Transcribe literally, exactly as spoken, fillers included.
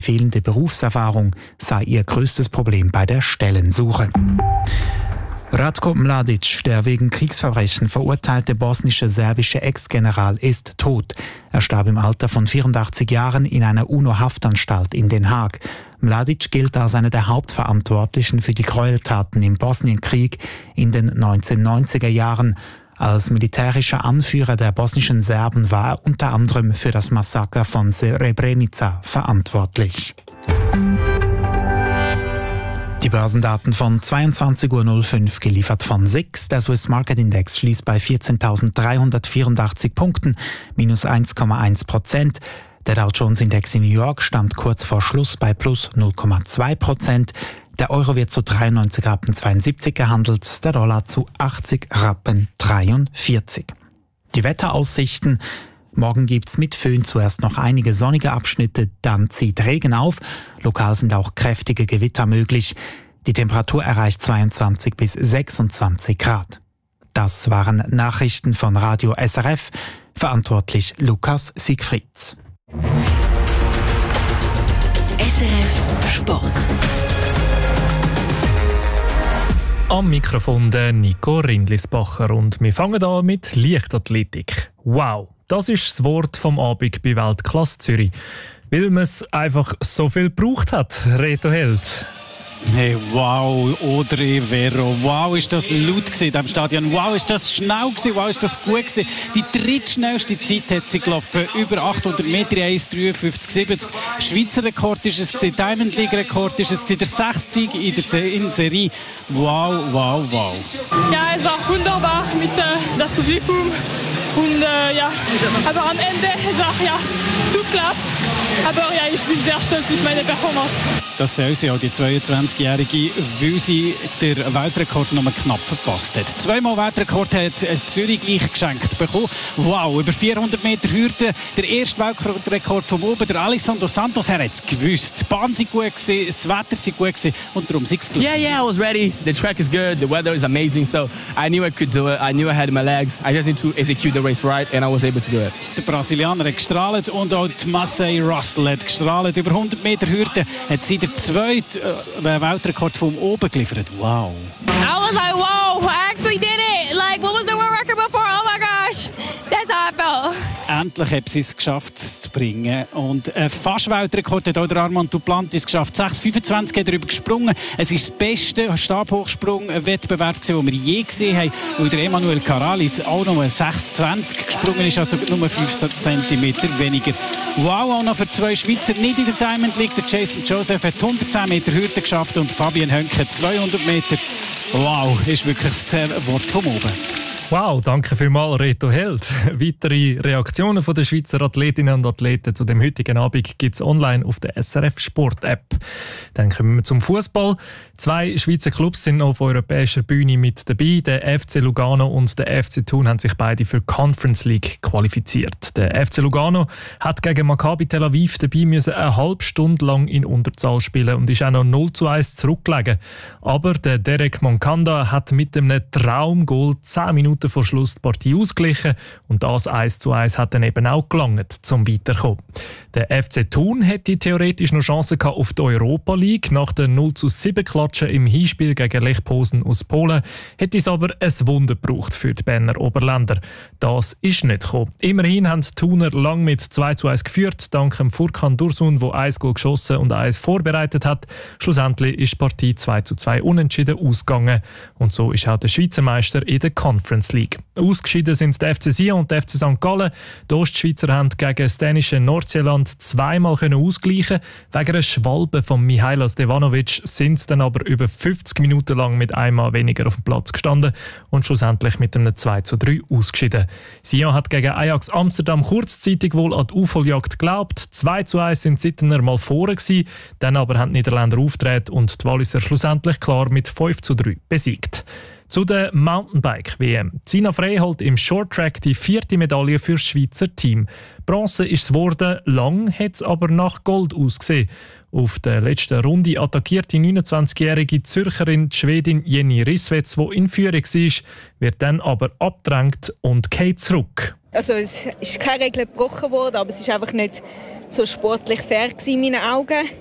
Fehlende Berufserfahrung sei ihr größtes Problem bei der Stellensuche. Ratko Mladic, der wegen Kriegsverbrechen verurteilte bosnische serbische Ex-General, ist tot. Er starb im Alter von vierundachtzig Jahren in einer UNO-Haftanstalt in Den Haag. Mladic gilt als einer der Hauptverantwortlichen für die Gräueltaten im Bosnienkrieg in den neunzehnhundertneunziger Jahren. Als militärischer Anführer der bosnischen Serben war er unter anderem für das Massaker von Srebrenica verantwortlich. Die Börsendaten von zweiundzwanzig Uhr null fünf geliefert von S I X. Der Swiss Market Index schließt bei vierzehntausenddreihundertvierundachtzig Punkten, minus eins Komma eins Prozent. Der Dow Jones Index in New York stand kurz vor Schluss bei plus null Komma zwei Prozent. Der Euro wird zu dreiundneunzig Rappen zweiundsiebzig gehandelt, der Dollar zu achtzig Rappen dreiundvierzig. Die Wetteraussichten: Morgen gibt's mit Föhn zuerst noch einige sonnige Abschnitte, dann zieht Regen auf. Lokal sind auch kräftige Gewitter möglich. Die Temperatur erreicht zweiundzwanzig bis sechsundzwanzig Grad. Das waren Nachrichten von Radio S R F. Verantwortlich Lukas Siegfried. S R F Sport. Am Mikrofon der Nico Rindlisbacher und wir fangen an mit Leichtathletik. Wow, das ist das Wort vom Abend bei Weltklasse Zürich. Weil man es einfach so viel gebraucht hat, Reto Held. Hey, wow, Audrey Vero, wow, ist das laut gewesen in diesem Stadion, wow, ist das schnell gewesen, wow, ist das gut gewesen. Die drittschnellste Zeit hat sie gelaufen, über achthundert Meter, eins dreiundfünfzig siebzig. Schweizer Rekord ist es gewesen, Diamond League Rekord ist es gewesen, der sechste Sieg in der Se- in Serie. Wow, wow, wow. Ja, es war wunderbar mit äh, das Publikum und äh, ja, aber am Ende es war ja zu knapp. Aber ja, ich bin sehr stolz mit meiner Performance. Das soll sie auch, die zweiundzwanzigjährige, weil sie den Weltrekord noch knapp verpasst hat. Zweimal Weltrekord hat Zürich gleich geschenkt bekommen. Wow, über vierhundert Meter Hürde, der erste Weltrekord vom Oben, der Alexandre Santos, er hat es gewusst. Die Bahn war gut gewesen, das Wetter war gut gewesen und darum sind sie Yeah, yeah, I was ready. The track is good, the weather is amazing, so I knew I could do it. I knew I had my legs. I just need to execute the race right and I was able to do it. Der Brasilianer hat gestrahlt und auch die Massey Russell hat gestrahlt. Über hundert Meter Hürde hat sie den zweiten äh, Weltrekord von oben geliefert. Wow. I was like, wow, I actually did it. Like, what was the world record before? Oh my gosh, that's how I felt. Endlich hat sie es geschafft, es zu bringen. Und ein fast Weltrekord hat auch der Armand Duplantis geschafft. sechs Komma fünfundzwanzig hat er übergesprungen. Es ist das beste Stabhochsprung-Wettbewerb, den wir je gesehen haben. Weil der Emanuel Caralis auch noch sechs Komma zwanzig gesprungen ist, also nur fünf Zentimeter weniger. Wow, auch noch für zwei Schweizer nicht in der Diamond League. Der Jason Joseph hat hundertzehn Meter Hürde geschafft und Fabian Hönke zweihundert Meter. Wow, ist wirklich das Wort vom Oben. Wow, danke vielmals, Reto Held. Weitere Reaktionen von der Schweizer Athletinnen und Athleten zu dem heutigen Abend gibt es online auf der S R F Sport App. Dann kommen wir zum Fußball. Zwei Schweizer Clubs sind auf europäischer Bühne mit dabei. Der F C Lugano und der F C Thun haben sich beide für die Conference League qualifiziert. Der F C Lugano hat gegen Maccabi Tel Aviv dabei müssen eine halbe Stunde lang in Unterzahl spielen und ist auch noch null zu eins zurückgelegen. Aber der Derek Moncada hat mit einem Traumgoal zehn Minuten vor Schluss die Partie ausgeglichen und das eins zu eins hat dann eben auch gelangt, zum Weiterkommen. Der F C Thun hätte theoretisch noch Chancen gehabt auf die Europa League. Nach der null zu sieben Klatsche im Hinspiel gegen Lech Posen aus Polen hätte es aber ein Wunder gebraucht für die Berner Oberländer. Das ist nicht gekommen. Immerhin haben die Thuner lang mit zwei zu eins geführt, dank dem Furkan Dursun, der ein Goal geschossen und eins vorbereitet hat. Schlussendlich ist die Partie zwei zu zwei unentschieden ausgegangen und so ist auch der Schweizer Meister in der Conference League. Ausgeschieden sind der F C Sion und der F C Sankt Gallen. Die Ostschweizer haben gegen das dänische Nordseeland zweimal ausgleichen können. Wegen einer Schwalbe von Mihajlo Stevanovic sind sie dann aber über fünfzig Minuten lang mit einmal weniger auf dem Platz gestanden und schlussendlich mit einem zwei zu drei ausgeschieden. Sion hat gegen Ajax Amsterdam kurzzeitig wohl an die Aufholjagd geglaubt. zwei zu eins sind Sittener mal vorne gewesen, dann aber haben die Niederländer aufgetreten und die Walliser schlussendlich klar mit fünf zu drei besiegt. Zu der Mountainbike-W M. Sina Frey holt im Shorttrack die vierte Medaille für das Schweizer Team. Bronze ist es geworden, lang hat es aber nach Gold ausgesehen. Auf der letzten Runde attackiert die neunundzwanzigjährige Zürcherin die Schwedin Jenny Risswetz, die in Führung war, wird dann aber abgedrängt und geht zurück. Also es ist keine Regel gebrochen worden, aber es ist einfach nicht so sportlich fair in meinen Augen.